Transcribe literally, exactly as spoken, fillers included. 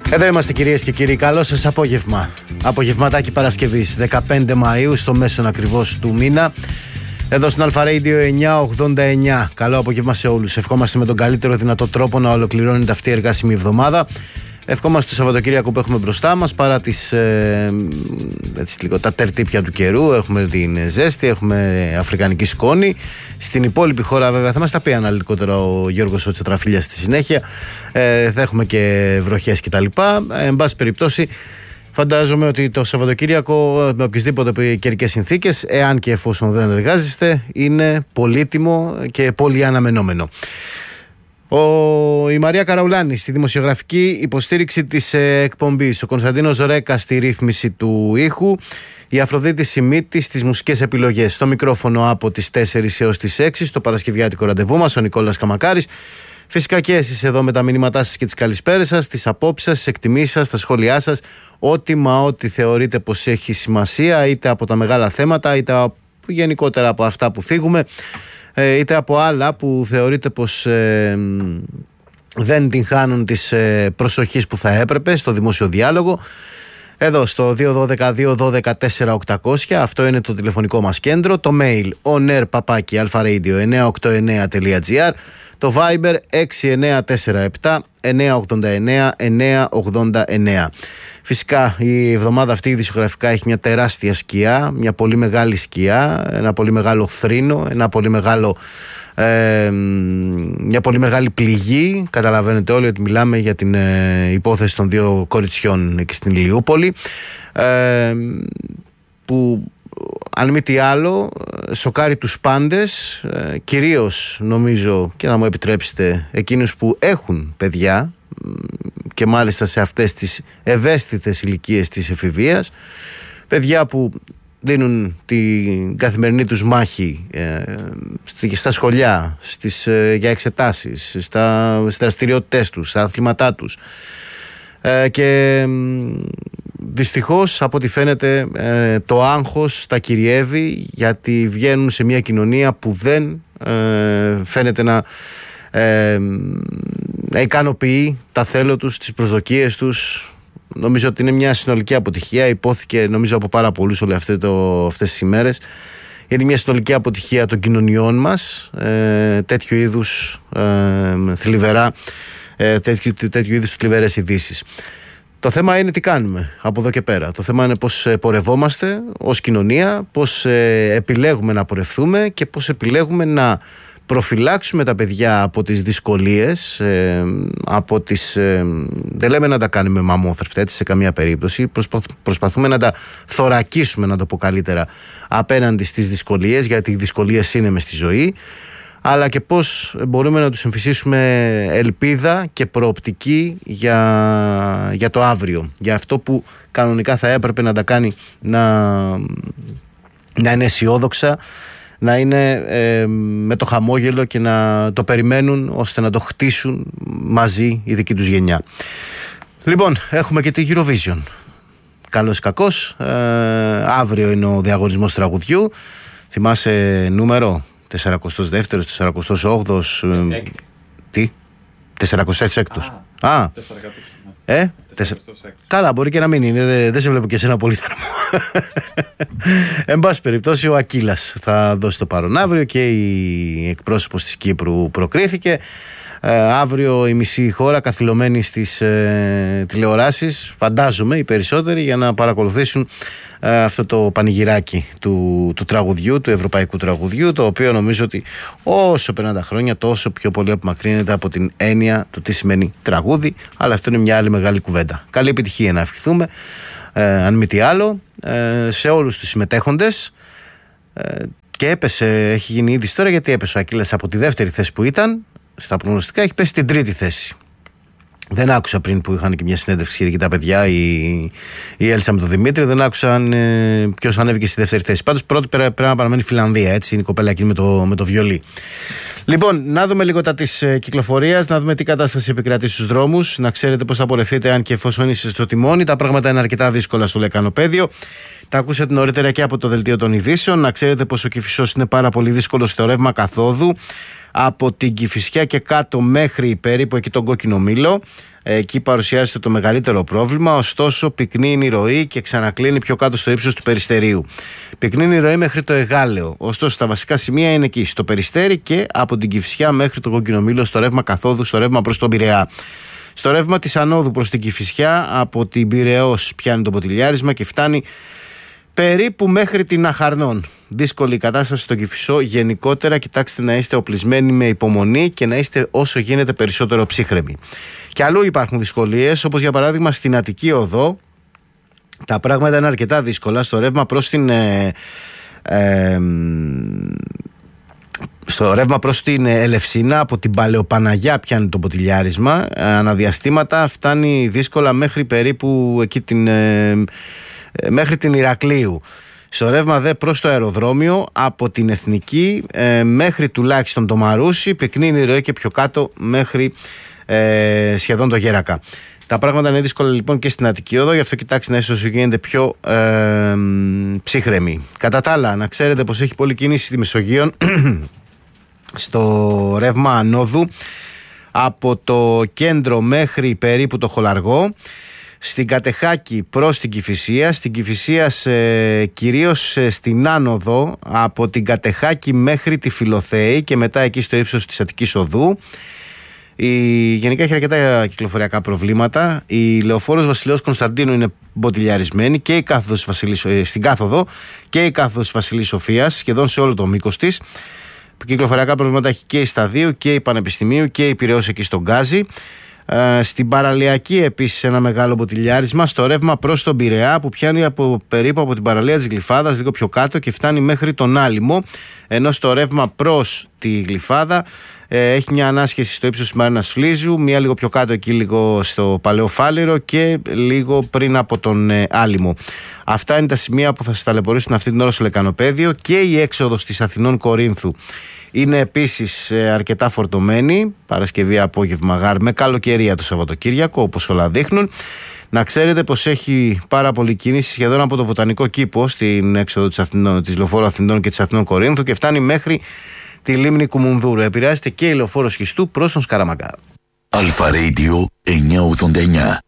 Εδώ είμαστε κυρίες και κύριοι, καλό σας απόγευμα. Απογευματάκι Παρασκευής, δεκαπέντε Μαΐου, στο μέσον ακριβώς του μήνα. Εδώ στην Αλφα Radio εννιακόσια ογδόντα εννιά. Καλό απόγευμα σε όλους. Ευχόμαστε με τον καλύτερο δυνατό τρόπο να ολοκληρώνεται αυτή η εργάσιμη εβδομάδα. Ευχόμαστε το Σαββατοκύριακο που έχουμε μπροστά μας, παρά τις, ε, έτσι, λίγο, τα τερτύπια του καιρού. Έχουμε την ζέστη, έχουμε αφρικανική σκόνη. Στην υπόλοιπη χώρα, βέβαια, θα μας τα πει αναλυτικότερα ο Γιώργος ο Τσετραφίλιας στη συνέχεια. Ε, θα έχουμε και βροχές κτλ. Ε, εν πάση περιπτώσει, φαντάζομαι ότι το Σαββατοκύριακο, με οποιασδήποτε καιρικές συνθήκες, εάν και εφόσον δεν εργάζεστε, είναι πολύτιμο και πολύ αναμενόμενο. Ο, η Μαρία Καραουλάνη στη δημοσιογραφική υποστήριξη της ε, εκπομπής, ο Κωνσταντίνος Ρέκα στη ρύθμιση του ήχου, η Αφροδίτη Σιμίτη στις μουσικές επιλογές. Στο μικρόφωνο από τις τέσσερις έως τις έξι, στο παρασκευιάτικο ραντεβού μας, ο Νικόλας Καμακάρης. Φυσικά και εσείς εδώ με τα μηνύματά σας και τις καλησπέρες σας, τις απόψεις σας, τις εκτιμήσεις σας, τα σχόλιά σας, ό,τι μα ό,τι θεωρείτε πως έχει σημασία, είτε από τα μεγάλα θέματα, είτε από, γενικότερα από αυτά που θίγουμε, είτε από άλλα που θεωρείτε πως ε, δεν την χάνουν της ε, προσοχής που θα έπρεπε στο δημόσιο διάλογο. Εδώ στο δύο ένα δύο δύο ένα δύο τέσσερα οκτακόσια, αυτό είναι το τηλεφωνικό μας κέντρο. Το mail onair παπάκι αλφα-radio εννιακόσια ογδόντα εννέα τελεία τζι άρ, το Viber έξι εννέα τέσσερα επτά εννιακόσια ογδόντα εννέα εννιακόσια ογδόντα εννέα. Φυσικά η εβδομάδα αυτή ειδησιογραφικά έχει μια τεράστια σκιά, μια πολύ μεγάλη σκιά, ένα πολύ μεγάλο θρήνο, ένα πολύ μεγάλο, ε, μια πολύ μεγάλη πληγή. Καταλαβαίνετε όλοι ότι μιλάμε για την ε, υπόθεση των δύο κοριτσιών εκεί στην Ηλιούπολη, ε, που αν μη τι άλλο σοκάρει τους πάντες, ε, κυρίως νομίζω, και να μου επιτρέψετε, εκείνους που έχουν παιδιά και μάλιστα σε αυτές τις ευαίσθητες ηλικίες της εφηβείας, παιδιά που δίνουν την καθημερινή τους μάχη ε, στα σχολιά, στις, ε, για εξετάσεις, στα, στις δραστηριότητες τους, στα αθλήματά τους, ε, και δυστυχώς από ό,τι φαίνεται ε, το άγχος τα κυριεύει, γιατί βγαίνουν σε μια κοινωνία που δεν ε, φαίνεται να ε, να ικανοποιεί τα θέλω τους, τις προσδοκίες τους. Νομίζω ότι είναι μια συνολική αποτυχία. Υπόθηκε νομίζω από πάρα πολλούς όλες αυτές, το, αυτές τις ημέρες. Είναι μια συνολική αποτυχία των κοινωνιών μας, ε, τέτοιου είδους ε, θλιβερά, ε, τέτοιου, τέτοιου είδους θλιβερές ειδήσεις. Το θέμα είναι τι κάνουμε από εδώ και πέρα. Το θέμα είναι πώς πορευόμαστε ως κοινωνία, πώς ε, επιλέγουμε να πορευθούμε και πώς επιλέγουμε να προφυλάξουμε τα παιδιά από τις δυσκολίες, ε, από τις, ε, δεν λέμε να τα κάνουμε μαμόθρεφτα έτσι σε καμία περίπτωση, προσπα, προσπαθούμε να τα θωρακίσουμε, να το πω καλύτερα, απέναντι στις δυσκολίες, γιατί οι δυσκολίες είναι μες στη ζωή, αλλά και πώς μπορούμε να τους εμφυσίσουμε ελπίδα και προοπτική για, για το αύριο, για αυτό που κανονικά θα έπρεπε να τα κάνει να, να είναι αισιόδοξα, να είναι ε, με το χαμόγελο και να το περιμένουν ώστε να το χτίσουν μαζί η δική τους γενιά. Λοιπόν, έχουμε και τη Eurovision. Καλός ή κακός, ε, αύριο είναι ο διαγωνισμός τραγουδιού. Θυμάσαι νούμερο σαράντα δύο, σαράντα οκτώ, ε, τι, σαράντα έξι. Α, Α. Ε, τεσσερα... Καλά, μπορεί και να μην είναι, δεν, δεν σε βλέπω και σε ένα πολύ θερμό. Εν πάση περιπτώσει, ο Ακύλας θα δώσει το παρόν αύριο και η εκπρόσωπος της Κύπρου προκρίθηκε. Ε, αύριο η μισή χώρα καθυλωμένη στις ε, τηλεοράσεις, φαντάζομαι οι περισσότεροι, για να παρακολουθήσουν ε, αυτό το πανηγυράκι του, του τραγουδιού, του ευρωπαϊκού τραγουδιού, το οποίο νομίζω ότι όσο περνάνε τα χρόνια τόσο πιο πολύ απομακρύνεται από την έννοια του τι σημαίνει τραγούδι, αλλά αυτό είναι μια άλλη μεγάλη κουβέντα. Καλή επιτυχία να ευχηθούμε, ε, αν μη τι άλλο, ε, σε όλους τους συμμετέχοντες. ε, και έπεσε, έχει γίνει είδηση τώρα, γιατί έπεσε ο Ακύλας από τη δεύτερη θέση που ήταν στα προγνωστικά, έχει πέσει στην τρίτη θέση. Δεν άκουσα πριν που είχαν και μια συνέντευξη σχετική τα παιδιά, η, η Έλσα με τον Δημήτρη, δεν άκουσαν ε, ποιος ανέβηκε στη δεύτερη θέση. Πάντως πρώτη πρέπει να παραμένει η Φιλανδία, έτσι, είναι η κοπέλα εκείνη με το, με το βιολί. Λοιπόν, να δούμε λίγο τα της ε, κυκλοφορίας, να δούμε τι κατάσταση επικρατεί στους δρόμους, να ξέρετε πώς θα πορευτείτε αν και εφόσον είστε στο τιμόνι. Τα πράγματα είναι αρκετά δύσκολα στο λεκανοπέδιο. Τα ακούσατε νωρίτερα και από το δελτίο των ειδήσεων. Να ξέρετε πως ο Κηφισός είναι πάρα πολύ δύσκολο στο ρεύμα καθόδου Από την Κηφισιά και κάτω μέχρι περίπου εκεί τον Κόκκινο Μήλο. Εκεί παρουσιάζεται το μεγαλύτερο πρόβλημα, ωστόσο πυκνή είναι η ροή και ξανακλίνει πιο κάτω στο ύψος του Περιστερίου. Πυκνή είναι η ροή μέχρι το Εγάλεο, ωστόσο τα βασικά σημεία είναι εκεί, στο Περιστέρι και από την Κηφισιά μέχρι το Κόκκινο Μήλο, στο ρεύμα καθόδου, στο ρεύμα προς τον Πειραιά. Στο ρεύμα της ανόδου προς την Κηφισιά, από την Πειραιώς πιάνει το ποτηλιάρισμα και φτάνει περίπου μέχρι την Αχαρνών. Δύσκολη η κατάσταση στο Κηφισό γενικότερα. Κοιτάξτε να είστε οπλισμένοι με υπομονή και να είστε όσο γίνεται περισσότερο ψύχρεμοι. Και αλλού υπάρχουν δυσκολίες, όπως για παράδειγμα στην Αττική Οδό. Τα πράγματα είναι αρκετά δύσκολα στο ρεύμα προς την ε, ε, στο ρεύμα προς την Ελευσίνα, από την Παλαιοπαναγιά πιάνει το ποτηλιάρισμα. Αναδιαστήματα φτάνει δύσκολα μέχρι περίπου εκεί την, ε, μέχρι την Ηρακλείου. Στο ρεύμα δε προς το αεροδρόμιο, από την Εθνική ε, μέχρι τουλάχιστον το Μαρούσι, πυκνή είναι η ροή και πιο κάτω μέχρι ε, σχεδόν το Γέρακα. Τα πράγματα είναι δύσκολα λοιπόν και στην Αττική Οδό, γι' αυτό κοιτάξτε να είστε όσο γίνεται πιο ε, ψύχρεμοι. Κατά τα άλλα, να ξέρετε πως έχει πολλή κίνηση στη Μεσογείο στο ρεύμα ανόδου, από το κέντρο μέχρι περίπου το Χολαργό. Στην Κατεχάκη προς την Κηφισία, στην Κηφισία ε, κυρίως ε, στην άνοδο, από την Κατεχάκη μέχρι τη Φιλοθέη και μετά εκεί στο ύψος της Αττικής Οδού. Η, γενικά έχει αρκετά κυκλοφοριακά προβλήματα. Η λεωφόρος Βασιλέως Κωνσταντίνου είναι μποτιλιαρισμένη και η κάθοδος Βασιλής, ε, στην κάθοδο και η κάθοδος Βασιλής Σοφίας, σχεδόν σε όλο το μήκος της. Κυκλοφοριακά προβλήματα έχει και η Σταδίου και η Πανεπιστημίου και η Πειραιώς εκεί στον Γκάζι. Uh, στην παραλιακή επίσης ένα μεγάλο μποτιλιάρισμα στο ρεύμα προς τον Πειραιά, που πιάνει από, περίπου από την παραλία της Γλυφάδας λίγο πιο κάτω και φτάνει μέχρι τον Άλυμο, ενώ στο ρεύμα προς τη Γλυφάδα ε, έχει μια ανάσχεση στο ύψος της Μαρίνας Φλίζου, μια λίγο πιο κάτω εκεί λίγο στο Παλαιό Φάληρο και λίγο πριν από τον ε, Άλυμο. Αυτά είναι τα σημεία που θα σας ταλαιπωρήσουν αυτή την ώρα στο Λεκανοπαίδιο. Και η έξοδος της Αθηνών Κορίνθου είναι επίσης ε, αρκετά φορτωμένη, Παρασκευή απόγευμα γάρ με καλοκαιρία το Σαββατοκύριακο, όπως όλα δείχνουν. Να ξέρετε πως έχει πάρα πολλή κίνηση σχεδόν από το Βοτανικό Κήπο στην έξοδο της, Αθηνών, της Λεωφόρου Αθηνών και της Αθηνών Κορίνθου και φτάνει μέχρι τη λίμνη Κουμουνδούρου. Επηρεάζεται και η Λεωφόρος Χιστού προς τον Σκαραμαγκά. Αλφα Radio εννιακόσια ογδόντα εννιά.